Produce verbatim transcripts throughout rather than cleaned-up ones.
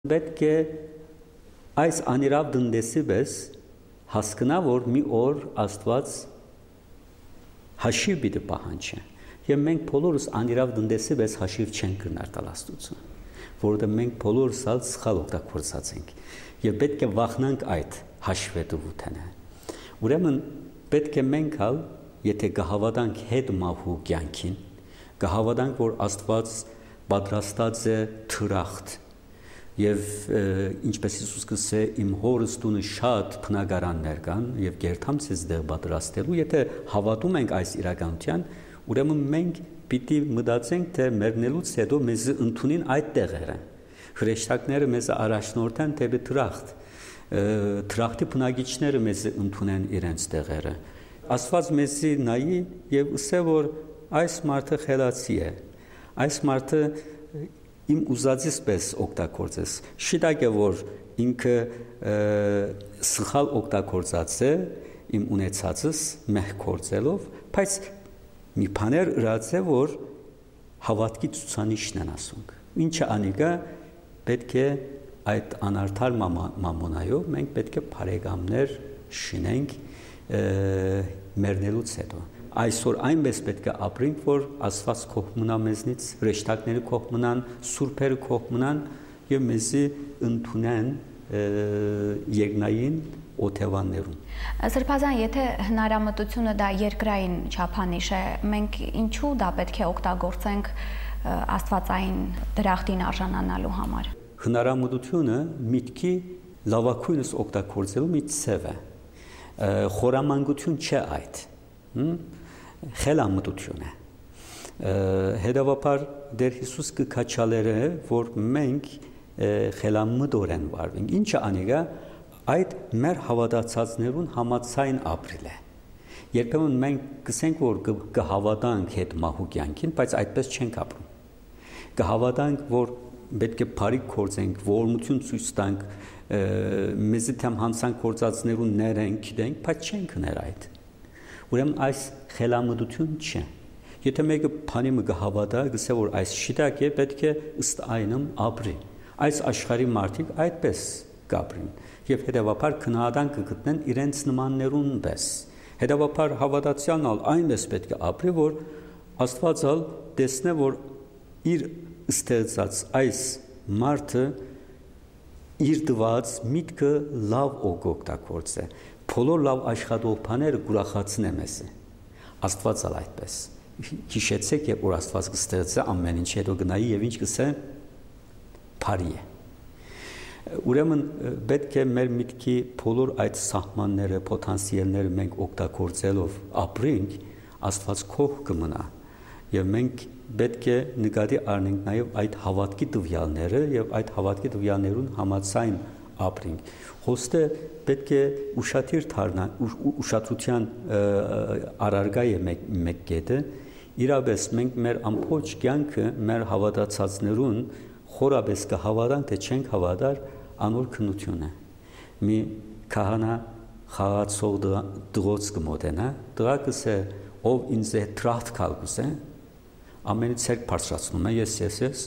Պետք է այս անիրավ դնդեսի պես հասկնա, որ մի օր Աստված հաշիվ պիտի պահանջի։ Եվ մենք բոլորս անիրավ դնդեսի պես հաշիվ չենք կրնար տալ Աստծուն, որովհետև մենք բոլորս ալ սխալ օգտագործած ենք եւ պետք է վախնանք այդ հաշվետվութենը։ Ուրեմն պետք է մենք ալ, եթե կհավատանք հետ մահու կյանքին, կհավատանք, որ Աստված պատրաստած է թրախտ Եվ ինչպես Հիսուս կսե իմ հորս տունը շատ բնակարաններ կան եւ գերթամ ցեզ դեղ պատրաստելու, եթե հավատում ենք այս իրականության, ուրեմն մենք պիտի մտածենք, թե մեռնելուց հետո մեզ ընդունին այդ տեղերը։ Հրեշտակները մեզ առաջնորդեն թեպի թրախտ, թրախտի բնակիչները մեզ ընդունեն իրենց տեղերը։ Աստված մեզի նայի եւ ասե, որ այս մարդը խելացի է, այս մարդը իմ ուզածից պես օգտագործես։ Շիտակ է, որ ինքը սխալ օգտագործած է իմ ունեցածս մեղ գործելով, բայց մի բաներ ըրած է, որ հավատքի ցուցանիշն են ասում։ Ինչը անիկա պետք է այդ անարդար մամոնայով մենք պետք է բարեկամներ շինենք մեռնելուց հետո։ Այսօր այնպես պետք է ապրենք, որ Աստված կողմնա մեզնից, հրեշտակները կողմնան, սուրբերը կողմնան եւ մեզի ընդունեն երկնային օթևաններում։ Սրբազան, եթե հնարամտությունը դա երկրային չափանիշ է, մենք ինչու դա պետք է օգտագործենք աստվածային դրախտին արժանանալու համար։ Հնարամտությունը միտքի լավակույնս օգտագործելու մի ցև է։ Խորամանկություն չէ այդ։ Խելամտություն է։ Հետևաբար դեր Հիսուս կքաչալերը, որ մենք խելամտորեն վարվենք։ Ինչը անիկա այդ մեր հավատացածներուն համացայն ապրիլ է։ Երբեմն մենք կսենք, որ կհավատանք հետ մահու կյանքին, բայց այդպես չենք ապրում։ Կհավատանք, որ պետք է բարիք գործենք, ողորմություն ցույց տանք, մեզի թեմ հանցանք գործածներուն ներենք, գիտենք, բայց չենք ներ այդ։ Ուրեմն այս խելամտություն չէ։ Եթե մեկը բանի մը կհավատա, գսե որ այս շիտակ է, պետք է ըստ այնմ ապրի։ Այս աշխարհի մարդիկ այդպես կապրին եւ հետեւաբար քնահատան կգտնեն իրենց նմաններուն պես։ Հետեւաբար հավատացյալն ալ այնպես պետք է ապրի, որ Աստվածալ տեսնե, որ իր ստեղծած այս մարդը իր դված միտքը լավ օգտագործե։ Բոլոր լավ աշխատող բաները գուրախացնե մեզ։ Աստված ալ այդպես։ Հիշեցեք, երբ որ Աստված կստեղծե ամեն ինչ, հետո գնայի եւ ինչ կսե բարի է։ Ուրեմն պետք է մեր միտքի բոլոր այդ սահմանները, պոտենցիալները մենք օգտագործելով ապրենք, Աստված քող կմնա եւ մենք պետք է նկատի առնենք նաեւ այդ հավատքի տվյալները եւ այդ հավատքի տվյալներուն համաձայն ապրենք։ Հոստը պետք է ուշադիր դառնա, ուշադրության առարգա է մեկ մեկ կետը, իրապես մենք մեր ամբողջ կյանքը մեր հավատացածներուն խորապես կհավատանք, թե չենք հավատար անոր քննությունը։ Մի քահանա խաղացող դղոց կմոտենա, դղակս է ով ինձ է տրախտ կալկուս է, ամենի ցերկ բարձրացնում է, ես ես ես,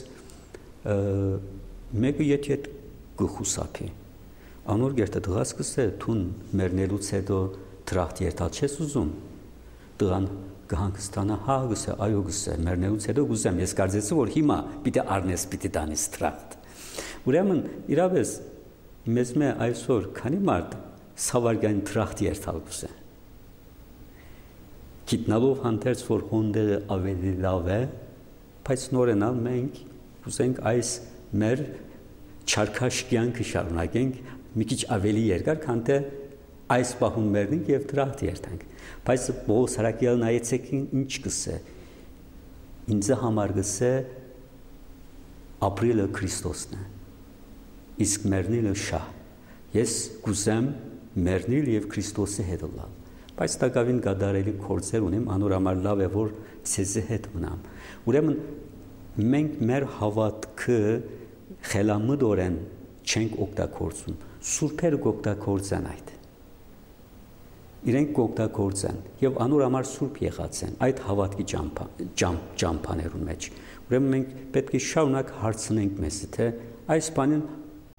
մեկը եթե կխուսափի, անոր գերտը դղաց կսե, թուն մերնելուց հետո տրախտ երթալ չես ուզում, դղան կհանգստանա, հա գսե, այո գսե, մերնելուց հետո գուզեմ, ես կարծեցի, որ հիմա պիտի առնես, պիտի տանես տրախտ։ Ուրեմն իրապես մեզ մե այսօր քանի մարդ սավարգային տրախտ երթալ գուսե։ Գիտնալով հանդերձ, որ հոնդերը ավելի լավ է, բայց նորենալ մենք ուզենք այս մեր չարքաշ կյանքը շարունակենք մի քիչ ավելի երկար, քան թե այս պահուն մեռնենք եւ տրախտ երթանք։ Բայց Պողոս Հրակյալը նայեցեք ինչ կսե։ Ինձ համար կսե ապրիլը Քրիստոսն է։ Իսկ մեռնիլը շահ։ Ես կուզեմ մեռնիլ եւ Քրիստոսի հետ լալ։ Բայց տակավին գադարելի կորցեր ունեմ, անոր համար լավ է, որ ցեզի հետ մնամ։ Ուրեմն մենք մեր հավատքը խելամտորեն չենք օգտագործում, սուրբերը կօգտագործեն այդ։ Իրենք կօգտագործեն եւ անոր համար սուրբ եղած են այդ հավատքի ճամփաներուն մեջ։ Ուրեմն մենք պետք է շարունակ հարցնենք մեզ, թե այս բանին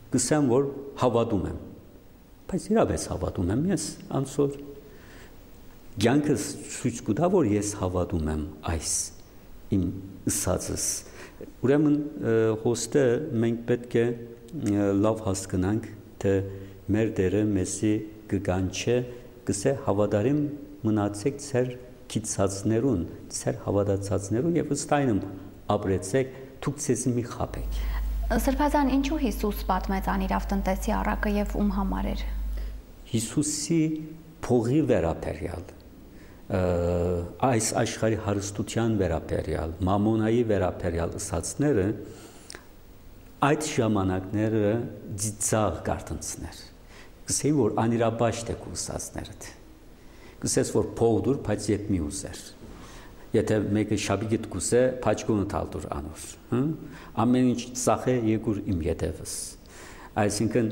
կսեմ, որ հավատում եմ։ Բայց իրավես հավատում եմ ես, անսոր։ Կյանքս ցույց կտա, որ ես հավատում եմ այս իմ ըսածս։ Ուրեմն հոստը մենք պետք է լավ հասկանանք, թե մեր Տերը մեզի կգանչե, կսե հավատարիմ մնացեք ձեր քիծածներուն, ձեր հավատացածներուն եւ ըստ այնմ ապրեցեք, դուք ցեզ մի խաբեք։ Սրբազան, ինչու Հիսուս պատմեց անիրավ տնտեսի առակը եւ ում համար էր։ Հիսուսի փողի վերաբերյալ, այս աշխարհի հարստության վերաբերյալ, մամոնայի վերաբերյալ ըսածները այդ ժամանակները ծիծաղ կարտընցներ։ Կսեի, որ անիրաբաշտ է կուսածներդ։ Կսես, որ փող դուր, բայց ետ մի ուզեր։ Եթե մեկը շաբիգիտ կուսե, փաչկունը տալ դուր անոր։ Ամեն ինչ ծախե եկուր իմ ետևս։ Այսինքն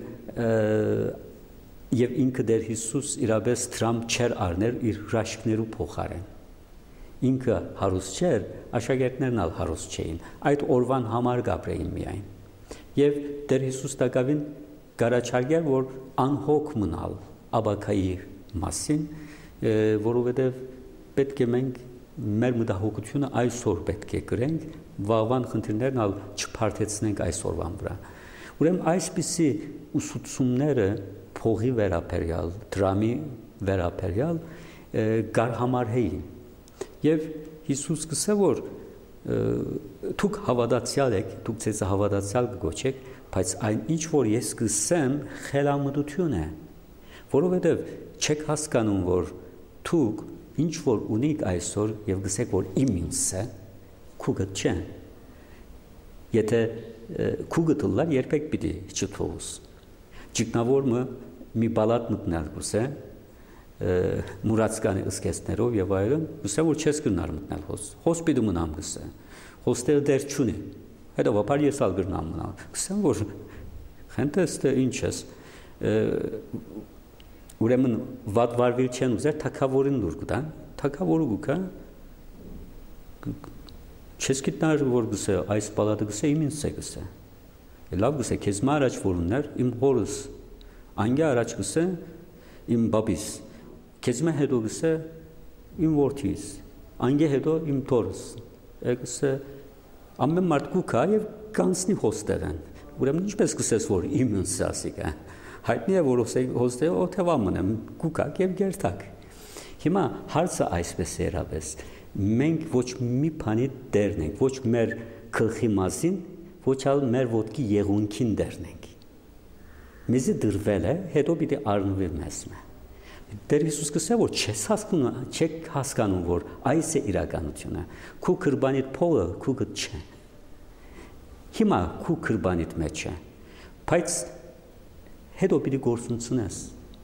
եւ ինքը դեր Հիսուս իրապես դրամ չեր առներ իր հրաշքներու փոխարեն։ Ինքը հարուստ չէր, աշակերտներն ալ հարուստ չէին։ Այդ օրվան համար գաբրեին միայն։ Եվ դեր Հիսուս տակավին գարաչարգեր, որ անհոգ մնալ աբակայի մասին, որովհետև պետք է մենք մեր մտահոգությունը այսօր պետք է գրենք, վաղվան խնդիրներն ալ չփարթեցնենք այսօրվան վրա։ Ուրեմն այսպիսի ուսուցումները փողի վերաբերյալ, դրամի վերաբերյալ գարհամարհեին։ Եվ Հիսուս կսե, որ դուք հավատացյալ եք, դուք ցեզ հավատացյալ կգոչեք, բայց այն ինչ որ ես կսեմ, խելամտություն է, որովհետև չեք հասկանում, որ դուք ինչ որ ունիք այսօր եւ գսեք, որ իմ ինձ է, քուգը չէ։ Եթե քուգը դլար երբեք պիտի չթողուս։ Ճգնավորը մի բալատ մտնել գուսե, մուրացկանի ըսկեսներով եւ այլն, գուսե որ չես գնար մտնել հոս։ Հոս պիտի մնամ գուսե։ Հոստերը դեր չունի։ Հետո ես ալ գրնամ մնալ։ Գսեմ որ խենտեստը ինչ ես։ Ուրեմն վատ վարվել չեն ուզեր թակավորին դուր կտան, թակավորը գուկա չես գիտար որ գսե այս բալատը գսե իմ ինձ է գսե։ Լավ գսե քեզ մա առաջ որուններ իմ հորս անգե առաջ գսե իմ բաբիս քեզ մա հետո գսե իմ որդիս անգե հետո իմ թորս գսե ամեն մարդ գուկա եւ կանցնի հոստերան ուրեմն ինչպես գսես որ իմ ինձ ասիկա հայտնի է որ հոստերը օթևամն եմ գուկակ եւ գերտակ հիմա հարցը այսպես է երաբես մենք ոչ մի բանի դերն ենք ոչ մեր գլխի մասին ոչ ալ մեր ոտքի եղունքին դերն ենք մեզի դրվել է հետո պիտի առնվի մեզ Դեր Հիսուս կսե որ չես հասկանում, չեք հասկանում որ այս է իրականությունը։ Քու քրբանիդ փողը քու գտ չէ։ Հիմա քու քրբանիդ մեջ է։ Բայց հետո պիտի գործունցնես։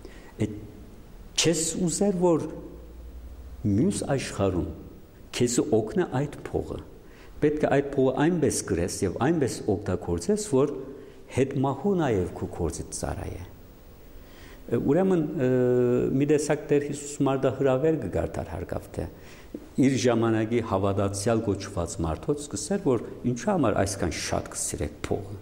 Չես ուզեր որ մյուս աշխարհում քեզ օգնա այդ փողը։ Պետք է այդ փողը այնպես գրես եւ այնպես օգտագործես որ հետ մահու նաեւ քու կորցից ծարայե։ Ուրեմն մի տեսակ Տեր Հիսուս մարդահրավեր կգարտար հարկավ թե իր ժամանակի հավատացյալ գոչված մարդոց կսեր որ ինչու համար այսքան շատ կսիրեք փողը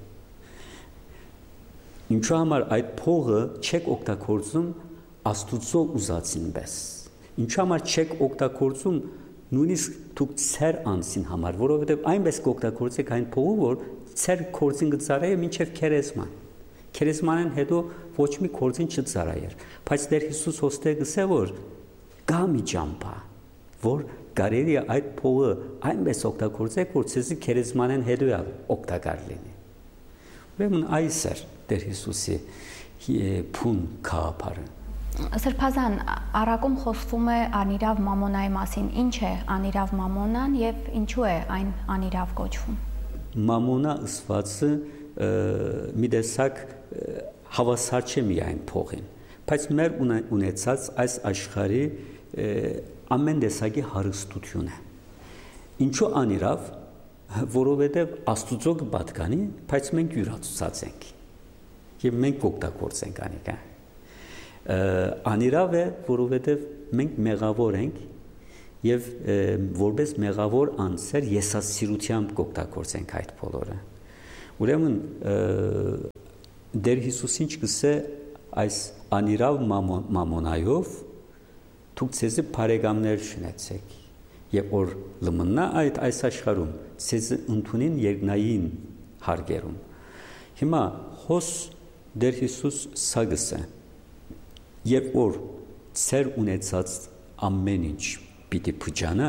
ինչու համար այդ փողը չեք օգտագործում Աստուծո ուզածին պես ինչու համար չեք օգտագործում նույնիսկ դուք ցեր անցին համար որովհետև այնպես կօգտագործեք այն փողը որ ցեր կորցին գծարայը մինչև քերեսման Քերեսմանեն հետո ոչ մի կորձին չծարայեր, բայց Տեր Հիսուս հոստե գսե որ գա մի ճամփա, որ կարելի է այդ փողը այնպես օգտագործեք, որ ցեզի քերեսմանեն հետո օգտակար լինի։ Ուրեմն այս էր Տեր Հիսուսի փուն քաղապարը։ Սրբազան առակում խոսվում է անիրավ մամոնայի մասին, ինչ է անիրավ մամոնան եւ ինչու է այն անիրավ կոչվում։ Մամոնա ըսվածը մի տեսակ հավասար չէ միայն փողին, բայց մեր ունեցած այս աշխարհի ամեն տեսակի հարստություն է։ Ինչու անիրավ, որովհետև Աստուծո կպատկանի, բայց մենք յուրացուցած ենք եւ մենք օգտագործենք անիկա։ Անիրավ է, որովհետև մենք մեղավոր ենք եւ որպես մեղավոր անձեր եսասիրությամբ կօգտագործենք այդ բոլորը։ Ուրեմն Դեր Հիսուսին չգսե այս անիրավ մամոնայով դուք ցեզի բարեկամներ շնեցեք եւ որ լմնա այդ այս աշխարհում ցեզի ընդունին երկնային հարգերում հիմա հոս Դեր Հիսուս սա գսե երբ որ ցեր ունեցած ամեն ինչ պիտի փճանա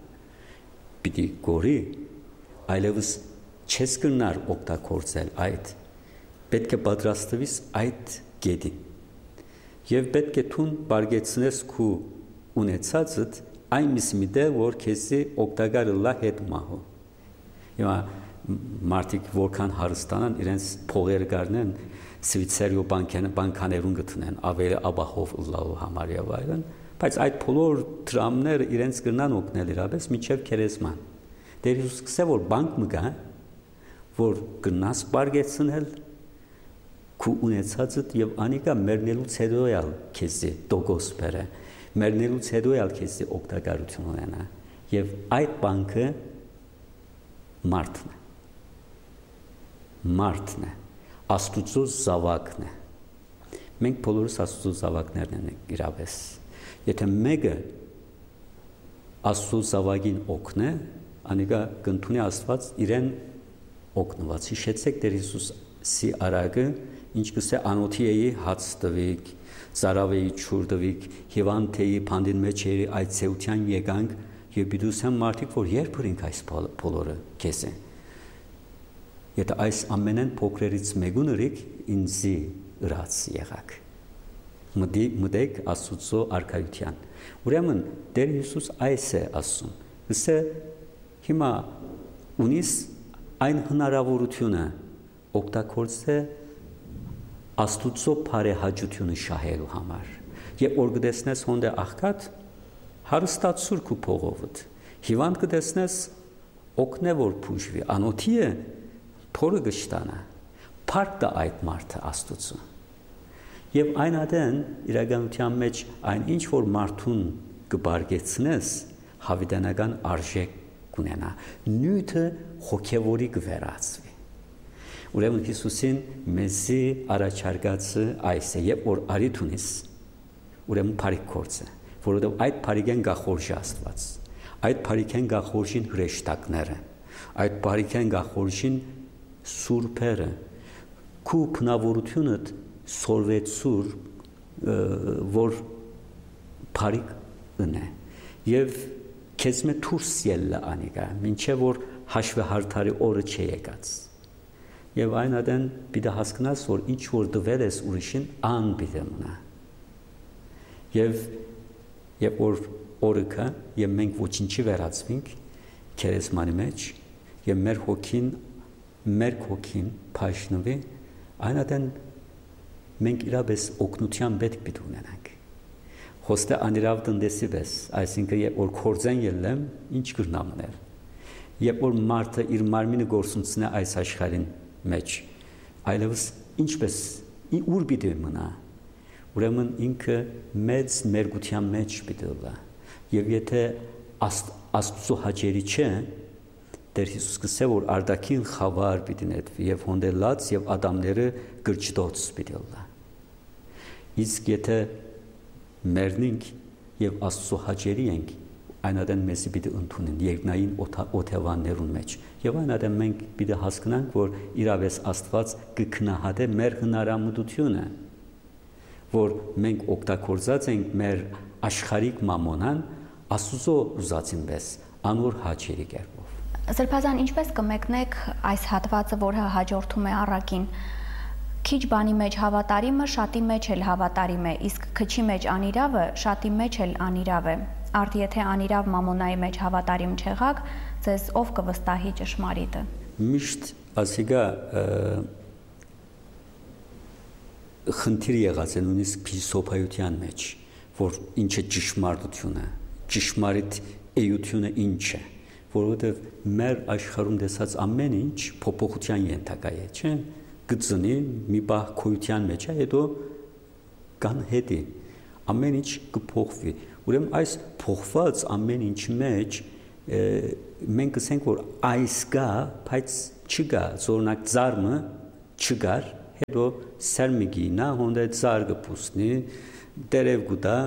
պիտի գորի այլևս չես կրնար օգտագործել այդ պետք է պատրաստվես այդ գետին եւ պետք է թուն բարգեցնես քու ունեցածդ այնպես մի դե որ քեզի օգտակար լա հետ մահու հիմա մարդիկ որքան հարստանան իրենց փողերը գարնեն Սվիցերիո բանկեն բանկաներուն գտնեն ավելի աբահով լավ համարյա վայրն բայց այդ բոլոր դրամները իրենց կրնան օգնել իրապես միջև քերեսման Դեր Հիսուս սկսե որ բանկ մգա որ գնաս բարգեցնել քու ունեցածդ եւ անիկա մեռնելուց հետո ալ քեզի դոգոս բերե մեռնելուց հետո ալ քեզի օգտակարություն ունենա եւ այդ բանկը մարդն է մարդն է Աստուծո զավակն է մենք բոլորս Աստուծո զավակներն ենք իրապես եթե մեկը Աստուծո զավակին օգնե անիկա կընդունի Աստված իրեն օգնված հիշեցեք Տեր Հիսուսի արագը ինչ կսե անոթիեի հաց տվիկ ծարավեի չուր տվիկ հիվանդեի փանդին մեջ երի այդ ցեության եկանք եւ բիդուսան մարդիկ որ երբ բրինք այս բոլորը քեզ են Եթե այս ամենեն փոքրերից մեկուն ըրիկ ինձի ըրած եղակ մտեք Աստուծո արքայության ուրեմն Տեր Հիսուս այս է ասում ասե հիմա ունիս այն հնարավորությունը օգտագործե Աստուծո բարեհաճությունը շահելու համար եւ որ գտեսնես հոնդե աղքատ հարստացուր քու փողովդ հիվանդ գտեսնես օգնե որ փուժվի անոթի է Փորը գշտանա, փառք տա այդ մարդը Աստուծո։ Եվ այն ադեն իրականության մեջ այն ինչ որ մարդուն կբարգեցնես հավիտենական արժեք կունենա, նյութը հոգևորի կվերածվի։ Ուրեմն Հիսուսին մեզի առաջարկածը այս է, երբ որ արիթ ունիս, ուրեմն փառք կորցը, որովհետև այդ փառքեն գախորժի Աստված, այդ փառքեն գախորժին հրեշտակները, այդ փառքեն գախորժին սուրբերը քու բնավորությունդ սորվեցուր որ բարիկ ընե եւ քեզ մե դուրս ելլա անիկա ինչե որ հաշվեհարթարի օրը չի եկած եւ այն ադեն պիտի հասկանաս որ ինչ որ դվել ես ուրիշին ան պիտի մնա եւ եւ որ օրը կա եւ մենք ոչինչի վերածվենք քերեսմանի մեջ եւ մեր հոգին մեր հոգին փաշնվի այնատեն մենք իրապես օգնության պետք պիտի ունենանք հոստե անիրավ տնտեսի պես այսինքն երբ որ կորձեն ելեմ ինչ կրնամներ երբ որ մարդը իր մարմինը գործունցնե այս աշխարհին մեջ այլևս ինչպես ուր պիտի մնա ուրեմն ինքը մեծ մերգության մեջ պիտի լա եւ եթե Աստծո հաճելի չէ Տեր Հիսուս կսե որ արդակին խավար պիտի նետվի եւ հոնդելած եւ ադամները գրճտոց պիտի լա իսկ եթե մեռնենք եւ Աստծո հաճելի ենք այնադեն մեզի պիտի ընդունեն երկնային օթևաններուն մեջ եւ այնադեն մենք պիտի հասկանանք որ իրավես Աստված կքնահատե մեր հնարամտությունը որ մենք օգտագործած ենք մեր աշխարհիկ մամոնան Աստծո ուզածին պես անոր հաճելի կերպով Սրբազան ինչպես կմեկնեք այս հատվածը, որը հաջորդում է առակին, քիչ բանի մեջ հավատարիմը շատի մեջ էլ հավատարիմ է, իսկ քչի մեջ անիրավը շատի մեջ էլ անիրավ է։ Արդ եթե անիրավ մամոնայի մեջ հավատարիմ չեղաք, ձեզ ով կվստահի ճշմարիտը։ Միշտ ասիգա խնդիր եղած է նույնիսկ փիլիսոփայության մեջ, որ ինչ է ճշմարտությունը, ճշմարիտ էությունը ինչ է։ Որովհետև մեր աշխարհում տեսած ամեն ինչ փոփոխության ենթակա է, չէ՞։ Գծնի մի բախ քույության մեջ է, հետո կան հետի ամեն ինչ կփոխվի։ Ուրեմն այս փոխված ամեն ինչի մեջ մենք ասենք որ այս կա, բայց չկա, օրինակ ծառը չկար, հետո սերմիգինա հոնդե ծարգը պուսնի դերև գուտա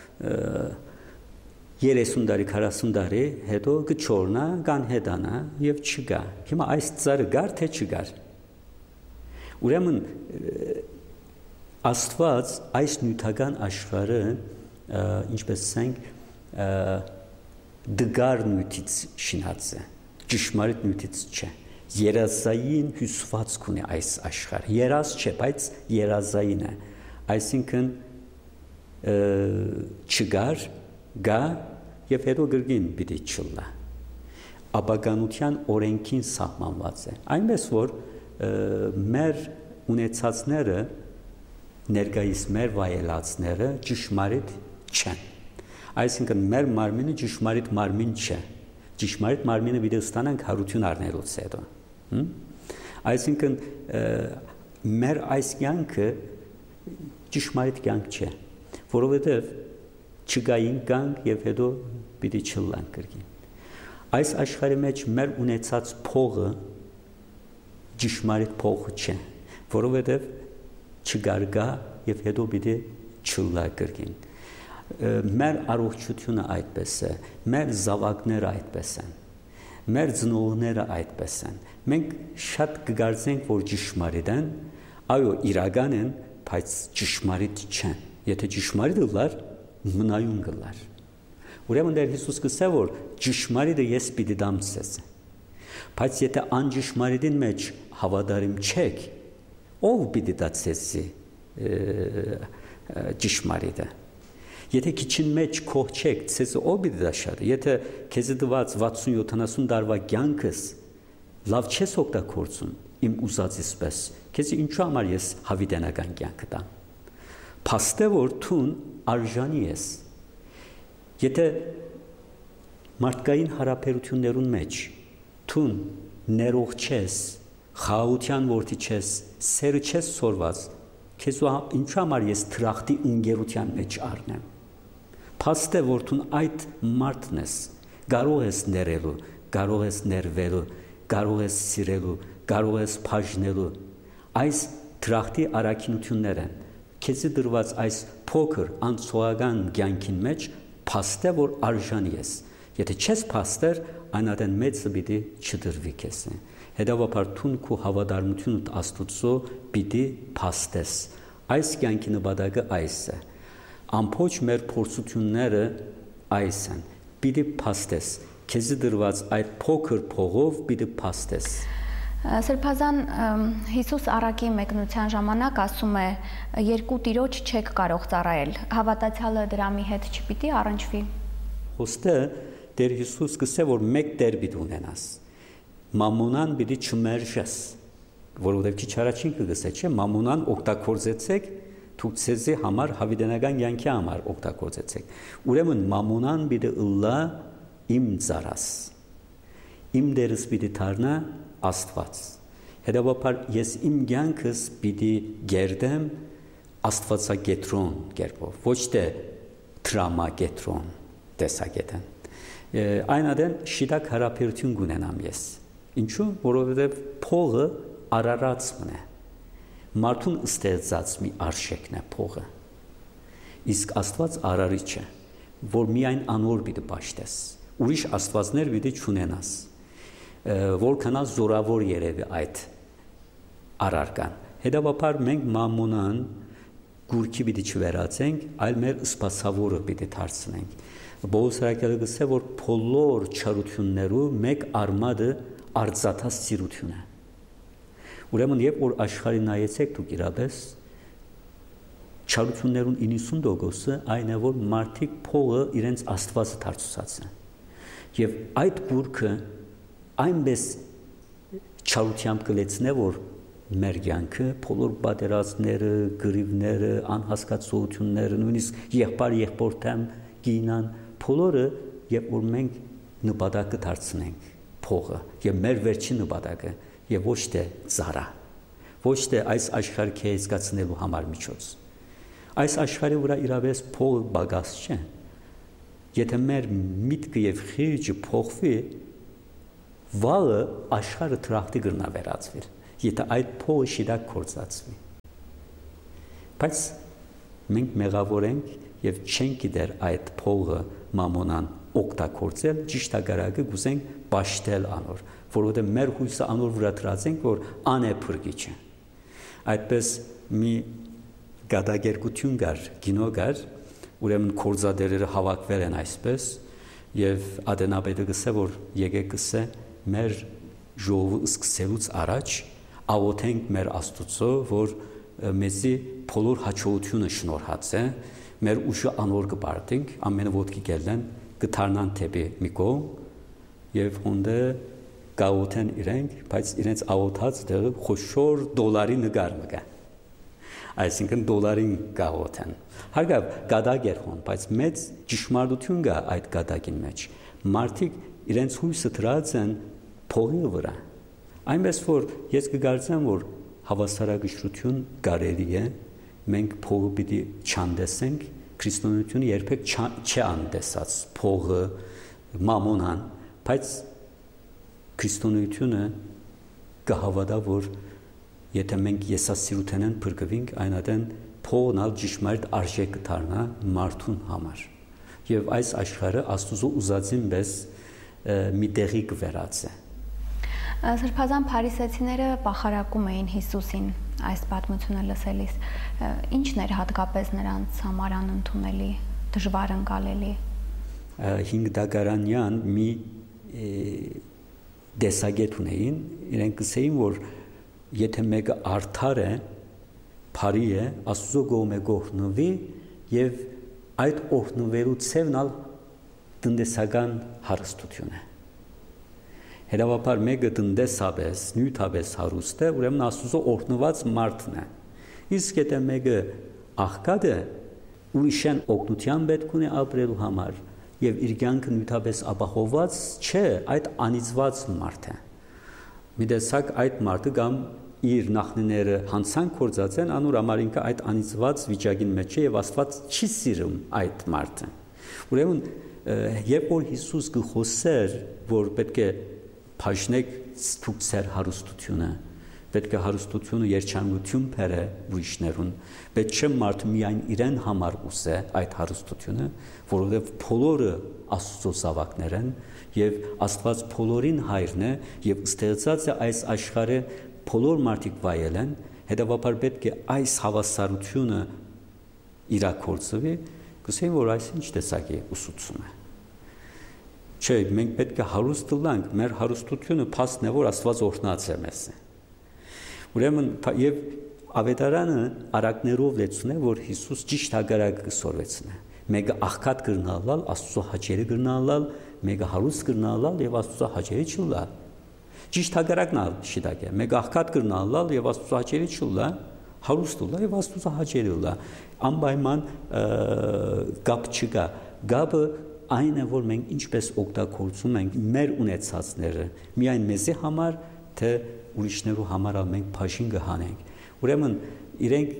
երեսուն տարի քառասուն տարի հետո կչորնա կան հետանա եւ չգա հիմա այս ծառը գար թե չգար ուրեմն Աստված այս նյութական աշխարհը ինչպես ասենք դգար նյութից շինած է ճշմարիտ նյութից չէ երազային հյուսվածք ունի այս աշխարհը երազ չէ բայց երազային է այսինքն չգար գա եւ հետո գրգին պիտի չլնա ապականության օրենքին սահմանված է այնպես որ մեր ունեցածները ներկայիս մեր վայելածները ճշմարիտ չեն այսինքն մեր մարմինը ճշմարիտ մարմին չէ ճշմարիտ մարմինը պիտի ստանանք հարություն առնելուց հետո այսինքն մեր այս կյանքը ճշմարիտ կյանք չէ որովհետեւ չգային կյանք եւ հետո պիտի չլանք կրկին այս աշխարհի մեջ մեր ունեցած փողը ճշմարիտ փող չէ որովհետեւ չգարգա եւ հետո պիտի չլա կրկին մեր առողջությունը այդպես է մեր զավակները այդպես են մեր ծնողները այդպես են մենք շատ կգարձենք որ ճշմարիտ են այո իրական են բայց ճշմարիտ չեն եթե ճշմարիտ լար մնայուն գլար ուրեմն դեր Հիսուս կսե որ ճշմարիտը ես պիտի դամ ցես բայց եթե անճշմարիտին մեջ հավատարիմ չեք ով պիտի դա ցեսի ճշմարիտը եթե քիչին մեջ քող չեք ցես ով պիտի դա շատ եթե քեզ դված վաթսուն յոթանասուն տարվա կյանքս լավ չես օգտագործում իմ ուզածից պես քեզ ինչու համար ես հավիտենական կյանք տամ փաստե որ թուն արժանի ես եթե մարդկային հարաբերություններուն մեջ թուն ներող չես խաղաղության որդի չես սերը չես սորված քեզ ինչու համար ես թրախտի ընկերության մեջ առնեմ փաստե որ թուն այդ մարդն ես կարող ես ներելու կարող ես ներվելու կարող ես սիրելու կարող ես բաժնելու այս թրախտի արագություններ են քեզ դրված այս փոքր անցողական կյանքին մեջ փաստե որ արժանի ես եթե չես փաստեր այնադեն մեծը պիտի չդրվի քեզ հետևաբար թուն քո հավատարմությունդ Աստուծո պիտի փաստես այս կյանքի նպատակը այս է ամփոփ մեր փորձությունները այս են պիտի փաստես քեզ դրված այդ փոքր փողով պիտի փաստես Սրբազան Հիսուս առակի մեկնության ժամանակ ասում է երկու տիրոջ չեք կարող ծառայել հավատացյալը դրամի հետ չպիտի առնչվի Ոստե Տեր Հիսուս կսե որ մեկ տեր պիտի ունենաս մամոնան պիտի չմերժես որովհետև քիչ առաջին կգսե չէ մամոնան օգտագործեցեք դուք ցեզի համար հավիտենական կյանքի համար օգտագործեցեք ուրեմն մամոնան պիտի ըլլա իմ ծառաս իմ դերս պիտի դառնա Աստված հետևաբար ես իմ կյանքս պիտի գերդեմ աստվածագետրոն կերպով ոչ թե տրամագետրոն տեսակետեն այնադեն շիտակ հարաբերություն կունենամ ես ինչու որովհետև փողը արարածն է մարդուն ստեղծած մի արժեքն է փողը իսկ Աստված արարիչ է որ միայն անոր պիտի պաշտես ուրիշ աստվածներ պիտի չունենաս որքանալ զորավոր երևի այդ արարքան հետևաբար մենք մամոնան գուրքի պիտի չվերածենք այլ մեր սպասավորը պիտի դարձնենք Պողոս Հրաքյալը գսե որ բոլոր չարություններու մեկ արմատը արծաթած սիրություն է ուրեմն երբ որ աշխարհի նայեցեք դուք իրապես չարություններուն իննսուն տոկոսը այն է որ մարդիկ փողը իրենց Աստվածը դարձուցած են եւ այդ գուրքը այնպես չարությամբ կլեցնե որ մեր կյանքը բոլոր պատերազմները, գրիվները, անհասկացությունները, նույնիսկ եղբայր եղբորտեմ գինան, բոլորը երբ որ մենք նպատակը դարձնենք փողը եւ մեր վերջին նպատակը եւ ոչ թե ծառա, ոչ թե այս աշխարհը կհեզկացնելու համար միջոց։ Այս աշխարհի վրա իրավես փողը բագաս չէ։ Եթե մեր միտքը եւ խիղճը փոխվի, վաղը աշխարհը թրախտի կգնա վերածվել։ եթե այդ փողը շիրակ կործածվի։ Բայց մենք մեղավոր ենք եւ չենք գիտեր այդ փողը մամոնան օգտագործել, ճիշտ ագարակը գուզենք պաշտել անոր, որովհետեւ մեր հույսը անոր վրա դրած ենք, որ անե փրկիչ է։ Այդպես մի գադագերգություն կար, կինո կար, ուրեմն կորզադերերը հավաքվել են այսպես եւ Ադենապետը գսե, որ եկեք գսե մեր ժողովը սկսելուց առաջ աղոթենք մեր Աստծո, որ մեզի բոլոր հաջողությունը շնորհած է, մեր ուժը անոր կբարդենք, ամենը ոտքի գելեն, կթարնան թեպի մի կողմ եւ հոնդե գաղոթեն իրենք, բայց իրենց աղոթած դերը խոշոր դոլարի նկար մգա։ Այսինքն դոլարին գաղոթեն։ Հարգավ գադակ էր հոն, բայց մեծ ճշմարտություն կա այդ գադակին մեջ։ Մարդիկ իրենց հույսը դրած են փողի վրա։ Այնպես որ ես կգործեմ, որ հավասարակշռություն կարելի է, մենք փողը պիտի չանդեսենք, քրիստոնեությունը երբեք չի անդեսած փողը, մամոնան, բայց քրիստոնեությունը կհավատա, որ եթե մենք եսասիրութենեն փրկվենք, այնադեն փողն ալ ճշմարիտ արժեք կդառնա մարդուն համար։ Եվ այս աշխարհը Աստուծո ուզածին պես մի տեղի կվերածի։ Սրբազան փարիսեցիները պախարակում էին Հիսուսին այս պատմությունը լսելիս։ Ինչն էր հատկապես նրանց համար անընդունելի, դժվար ընկալելի։ Հինգ դագարանյան մի դեսագետ ունեին, իրենք կսեին, որ եթե մեկը արդար է, բարի է, Աստծո կողմը գողնվի եւ այդ օրհնվելու ցևն ալ տնտեսական հարստություն է։ Հետևաբար մեկը տնտեսապես, նյութապես հարուստ է, ուրեմն Աստծո օրհնված մարդն է։ Իսկ եթե մեկը աղքատ է, ուրիշն օգնության պետք ունի ապրելու համար եւ իր կյանքը նյութապես ապահովված չէ, այդ անիծված մարդ է։ Մի տեսակ այդ մարդը կամ իր նախնիները հանցանք կործած են, անոր համար ինքը այդ անիծված վիճակին մեջ է եւ Աստված չի սիրում այդ մարդը։ Ուրեմն երբ որ Հիսուս գխոսեր, որ պետք է փաշնեք ստուգսեր հարստությունը, պետք է հարստությունը երջանկություն բերե ուրիշներուն, պետք չէ մարդը միայն իրեն համար ուզե այդ հարստությունը, որովհետև բոլորը Աստծո զավակներ են եւ Աստված բոլորին հայրն է եւ ստեղծած է այս աշխարհը բոլոր մարդիկ վայել են, հետեւաբար պետք է այս հավասարությունը իրակորձվի, կսեին, որ այս ինչ տեսակի ուսուցում է։ Չէ, մենք պետք է հարուստ լանք, մեր հարստությունը փաստն է, որ Աստված օրհնած է մեզ։ Ուրեմն եւ ավետարանը արակներով լեցուն է, որ Հիսուս ճիշտ հագարակը կսորվեցնե։ Մեկը աղքատ կրնալալ, Աստծո հաճելի կրնալալ, մեկը հարուստ կրնալալ եւ Աստծո հաճելի չլալ։ Ճիշտ հագարակն ալ շիտակ է։ Մեկը աղքատ կրնալալ եւ Աստծո հաճելի չլա, հարուստ լա եւ Աստծո հաճելի լա։ Անպայման գապ չկա։ Գապը այն է, որ մենք ինչպես օգտագործում ենք մեր ունեցածները, միայն մեզի համար, թե ուրիշներու համար մենք բաժին կհանենք։ Ուրեմն իրենք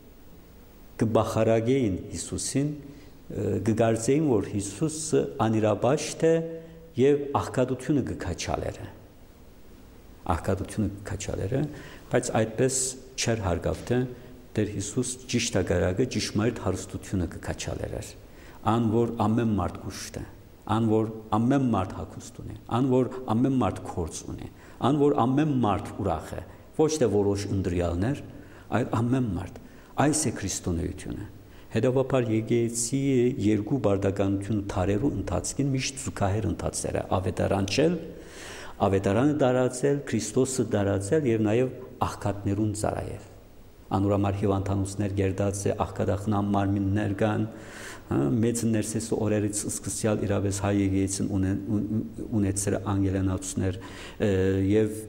կբախարագեին Հիսուսին, կգարձեին, որ Հիսուսը անիրաբաշտ է եւ աղքատությունը կքաչալեր է։ Աղքատությունը կքաչալեր է, բայց այդպես չէր հարգավթե, Տեր Հիսուս ճիշտ ագարակը ճշմարիտ հարստությունը կքաչալեր էր։ Ան որ ամեն մարդ կուշտ է, ան որ ամեն մարդ հագուստ ունի, ան որ ամեն մարդ կորց ունի, ան որ ամեն մարդ ուրախ է, ոչ թե որոշ ընտրյալներ, այլ ամեն մարդ, այս է քրիստոնեությունը։ Հետևաբար եկեղեցի երկու բարդականություն թարերու ընթացքին միշտ զուգահեռ ընթացել է, ավետարան չել, ավետարանը դարացել, Քրիստոսը դարացել եւ նաեւ աղքատներուն ծառայել։ Անուրամար հիվանդանոցներ գերդած է, աղքատախնամ մարմիններ կան, մեծ ներսես օրերից սկսյալ իրավես հայ եկեղեցին ունեցել անգելանացուներ եւ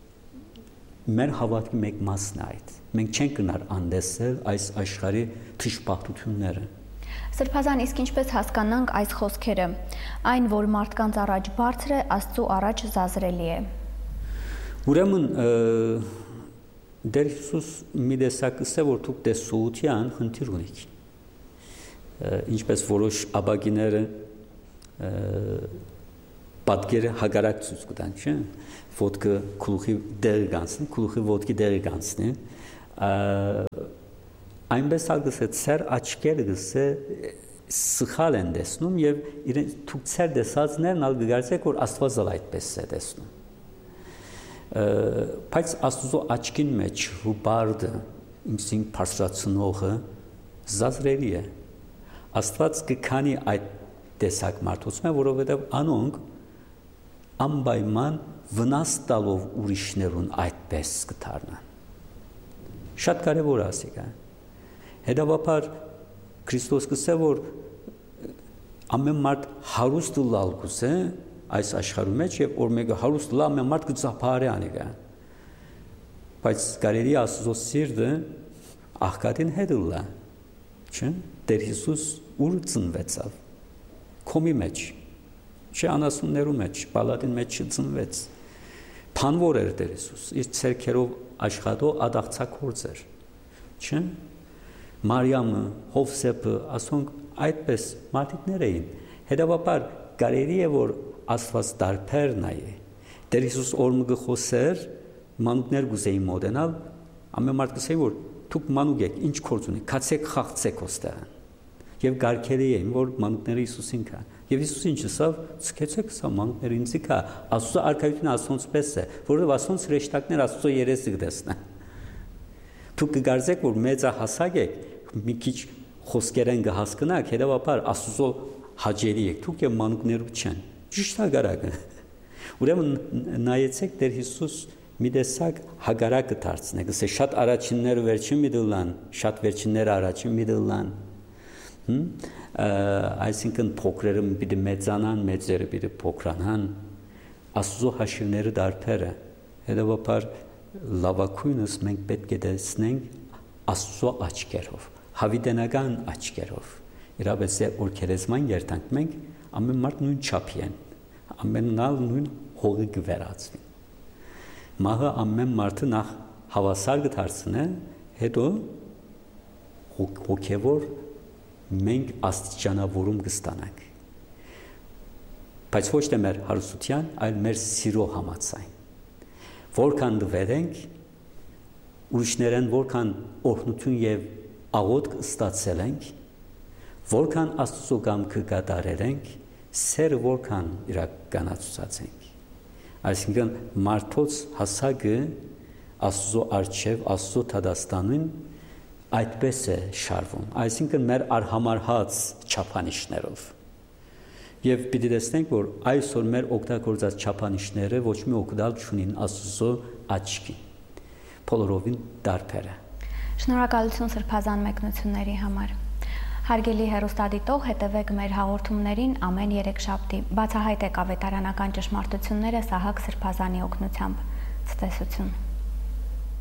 մեր հավատքի մեկ մասն է այդ։ Մենք չենք գնար անդեսել այս աշխարհի թշպախտությունները։ Սրբազան, իսկ ինչպես հասկանանք այս խոսքերը, այն որ մարդկանց առաջ բարձր է, Աստծո առաջ զազրելի է։ Ուրեմն Դեր Հիսուս մի տեսակ է, որ դուք տեսողության խնդիր ունեք։ Ինչպես որոշ աբագիները պատկերը հագարակ ցույց կտան, չէ՞։ Ոտքը գլուխի դերը կանցնի, գլուխի ոտքի դերը կանցնի։ Այնպես ալգսե ծեր աչքերը գսե սխալ են տեսնում եւ իրեն դուք ծեր տեսածներն ալ գարցեք որ Աստվածը այդպես է տեսնում։ Բայց Աստծո աչքին մեջ հուբարդը ինքսին բարձրացնողը զազրելի է։ Աստված կքանի այդ տեսակ մարդուցմը, որովհետև անոնք անպայման վնաս տալով ուրիշներուն այդպես կդառնան։ Շատ կարևոր է ասիկա։ Հետևաբար Քրիստոս կսե որ ամեն մարդ հարուստ լալ կուզե այս աշխարհի մեջ եւ որ մեկը հարուստ լա ամեն մարդ կծափարի անիկա։ Բայց կարելի Աստծո սիրտը աղքատին հետ լա։ Չէ՞։ Տեր Հիսուս ուր ծնվեցավ։ Քոմի մեջ։ Չէ անասուններու մեջ, պալատին մեջ չծնվեց։ Փանվոր էր Տեր Հիսուս։ Իր ցերքերով աշխատող ադաղցակորձ էր։ Չէ՞։ Մարիամը, Հովսեփը, ասոնք այդպես մարդիկներ էին։ Հետևաբար կարելի է որ Աստված դարբեր նայե։ Տեր Հիսուս օրը գխոսեր մանուկներ գուզեին մոդենալ, ամեն մարդ կսեի որ դուք մանուկ եք, ինչ գործ ունի, քացեք խաղցեք ոստեղ։ Եվ գարկելի էին որ մանուկները Հիսուսին կա։ Եվ Հիսուս ինչ ասավ, ցկեցեք սա մանուկները ինձի կա։ Աստծո արքայությունը ասոնցպես է, որովհետև ասոնց հրեշտակներ Աստծո երեսը կտեսնեն։ Դուք կգարձեք որ մեծահասակ եք, մի քիչ խոսքերեն կհասկնաք, հետևաբար Աստծո հաջելի եք, դուք եւ մանուկներու չեն։ Ճիշտ հագարակը։ Ուրեմն նայեցեք Տեր Հիսուս մի տեսակ հագարակը դարձնեք, ասե շատ առաջինները վերջին մի դլան, շատ վերջինները առաջին մի դլան։ Հմ այսինքն փոքրերը պիտի մեծանան, մեծերը պիտի փոքրանան։ Աստծո հաշիվները դարբեր է։ Հետևաբար լավակույնս մենք պետք է տեսնենք Աստծո աչքերով, հավիտենական աչքերով։ Իրապես է որ քերեզման երթանք մենք ամեն մարդ նույն չափի են, ամենալ նույն հողի կվերածվի։ Մահը ամեն մարդը նախ հավասար կդարձնե, հետո հոգևոր մենք աստիճանավորում կստանանք։ Բայց ոչ թե մեր հարստության, այլ մեր սիրո համաձայն։ Որքան դվերենք, ուրիշներեն որքան օրհնություն եւ աղոթք ստացել ենք, որքան Աստծո կամքը կատարել ենք, սերը որքան իրականացուցած ենք։ Այսինքն մարդոց հասակը Աստծո արչև, Աստծո թադաստանին այդպես է շարվում, այսինքն մեր արհամարհած չափանիշներով։ Եվ պիտի տեսնենք, որ այսօր մեր օգտագործած չափանիշները ոչ մի օգտալ չունին Աստծո աչքին։ Բոլորովին դարբեր է։ Շնորհակալություն սրբազան մեկնությունների համար։ Հարգելի հեռուստադիտող, հետևեք մեր հաղորդումներին ամեն երեքշաբթի։ Բացահայտեք ավետարանական ճշմարտությունները Սահակ Սրբազանի օգնությամբ։ Ցտեսություն։